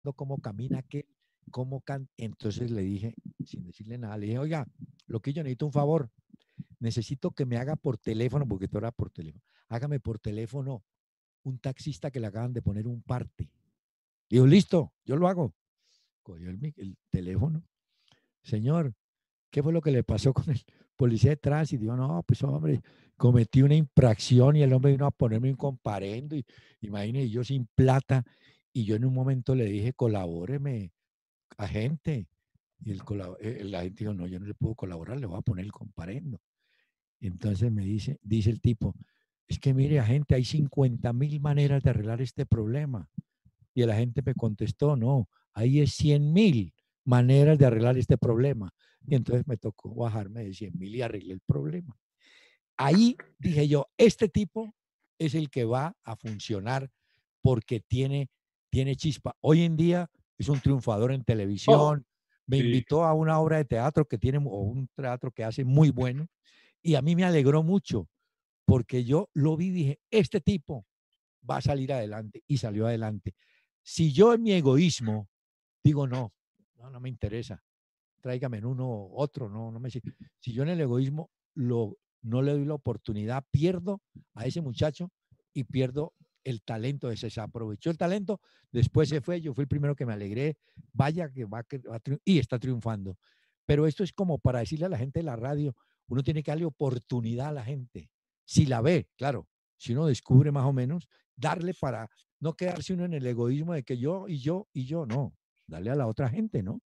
cómo camina, qué, cómo canta. Entonces le dije, sin decirle nada, le dije, oiga, lo que yo necesito un favor, necesito que me haga por teléfono, porque todo era por teléfono, hágame por teléfono un taxista que le acaban de poner un parte. Dijo, listo, yo lo hago. Cogió el teléfono. Señor, ¿qué fue lo que le pasó con el policía de tránsito? Dijo, no, pues hombre, cometí una infracción y el hombre vino a ponerme un comparendo. Y imagínese, yo sin plata. Y yo en un momento le dije, colabóreme, agente. Y el agente dijo, no, yo no le puedo colaborar, le voy a poner el comparendo. Y entonces dice el tipo, es que mire, agente, hay 50.000 maneras de arreglar este problema. Y el agente me contestó, no, ahí es 100.000 maneras de arreglar este problema. Y entonces me tocó bajarme de 100.000 y arreglé el problema. Ahí dije yo, este tipo es el que va a funcionar porque tiene chispa. Hoy en día es un triunfador en Oh, televisión. Me sí. invitó a una obra de teatro que tiene, o un teatro que hace muy bueno. Y a mí me alegró mucho porque yo lo vi y dije, este tipo va a salir adelante y salió adelante. Si yo en mi egoísmo digo, no, no, no me interesa, tráigame en uno otro, no, no me si yo en el egoísmo no le doy la oportunidad, pierdo a ese muchacho y pierdo el talento de ese, se aprovechó el talento, después se fue, yo fui el primero que me alegré, vaya que va y está triunfando. Pero esto es como para decirle a la gente de la radio, uno tiene que darle oportunidad a la gente. Si la ve, claro, si uno descubre más o menos, darle para no quedarse uno en el egoísmo de que yo y yo y yo, no, darle a la otra gente, ¿no?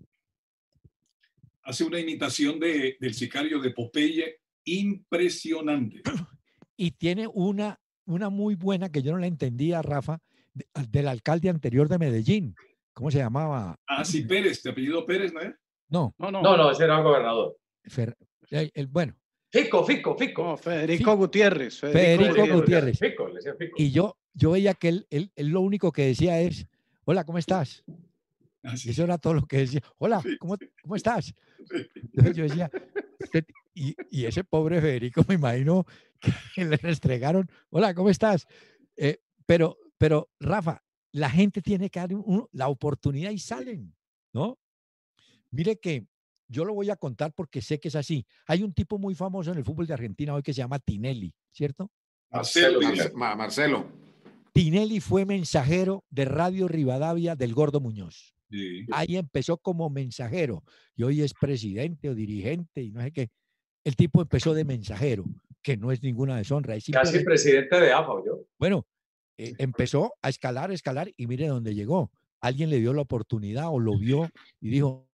Hace una imitación del sicario de Popeye impresionante. Y tiene una muy buena que yo no la entendía, Rafa, del alcalde anterior de Medellín. ¿Cómo se llamaba? Ah, sí, Pérez, de apellido Pérez, ¿no es? No, No, No, no. no, ese era el gobernador. Bueno, Fico. No, Federico Gutiérrez. Federico Federico Gutiérrez. Gutiérrez. Fico, le decía Fico. Y yo veía que él lo único que decía es, hola, ¿cómo estás? Ah, sí, Eso era todo lo que decía, hola, sí, ¿cómo estás? sí. Entonces yo decía, y ese pobre Federico, me imagino que le restregaron, hola, ¿cómo estás? Pero, Rafa, la gente tiene que dar la oportunidad y salen, ¿no? Mire que yo lo voy a contar porque sé que es así. Hay un tipo muy famoso en el fútbol de Argentina hoy que se llama Tinelli, ¿cierto? Marcelo, Marce Marcelo. Tinelli fue mensajero de Radio Rivadavia del Gordo Muñoz. sí. Ahí empezó como mensajero y hoy es presidente o dirigente y no sé qué. El tipo empezó de mensajero, que no es ninguna deshonra, es Casi simplemente, presidente de AFA, yo. bueno, empezó a escalar y mire dónde llegó. Alguien le dio la oportunidad o lo vio y dijo,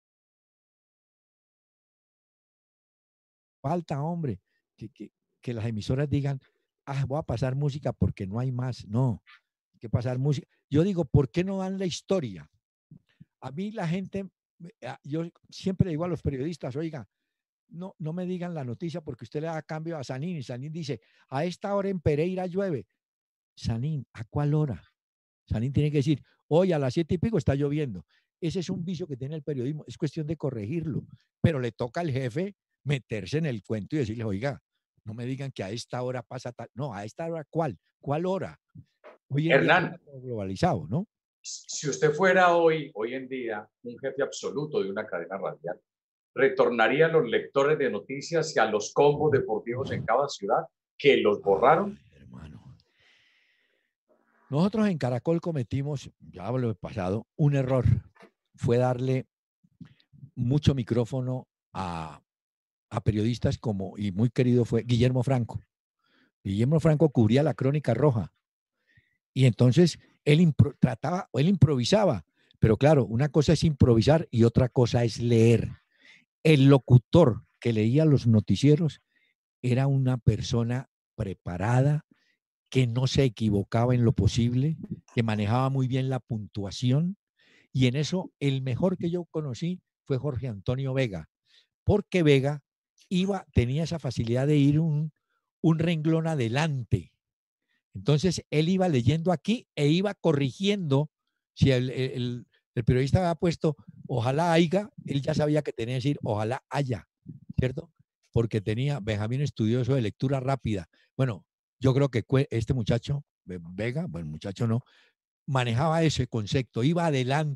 falta, hombre, que, que, que las emisoras digan, voy a pasar música porque no hay más. No, hay que pasar música. Yo digo, ¿por qué no dan la historia? A mí la gente, yo siempre digo a los periodistas, oiga, no me digan la noticia porque usted le da cambio a Sanín y Sanín dice, a esta hora en Pereira llueve. Sanín, ¿a cuál hora? Sanín tiene que decir, hoy a las 7:00 está lloviendo. Ese es un vicio que tiene el periodismo, es cuestión de corregirlo, pero le toca al jefe meterse en el cuento y decirle, oiga, no me digan que a esta hora pasa tal, no, a esta hora, ¿cuál hora? Hoy en día que está Hernán, todo globalizado, ¿no? si usted fuera hoy en día, un jefe absoluto de una cadena radial, ¿retornaría a los lectores de noticias y a los combos deportivos en cada ciudad que los borraron? Ay, hermano. Nosotros en Caracol cometimos, ya hablo del pasado, un error. Fue darle mucho micrófono a periodistas como, y muy querido fue Guillermo Franco. Guillermo Franco cubría la Crónica Roja. Y entonces él improvisaba. Pero claro, una cosa es improvisar y otra cosa es leer. El locutor que leía los noticieros era una persona preparada, que no se equivocaba en lo posible, que manejaba muy bien la puntuación. Y en eso, el mejor que yo conocí fue Jorge Antonio Vega, porque Vega tenía esa facilidad de ir un renglón adelante. Entonces, él iba leyendo aquí e iba corrigiendo. Si el periodista había puesto, ojalá haya, él ya sabía que tenía que decir, ojalá haya, ¿cierto? Porque tenía Benjamín estudioso de lectura rápida. Bueno, yo creo que este muchacho, Vega, bueno, muchacho no, manejaba ese concepto, iba adelante.